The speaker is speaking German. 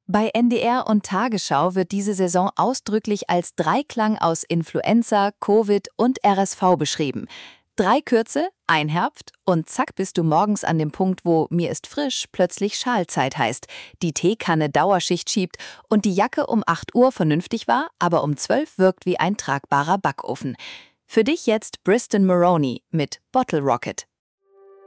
Bei NDR und Tagesschau wird diese Saison ausdrücklich als Dreiklang aus Influenza, Covid und RSV beschrieben. 3 Kürze, ein Herbst und zack bist du morgens an dem Punkt, wo mir ist frisch plötzlich Schalzeit heißt, die Teekanne Dauerschicht schiebt und die Jacke um 8 Uhr vernünftig war, aber um 12 wirkt wie ein tragbarer Backofen. Für dich jetzt Briston Maroney mit Bottle Rocket.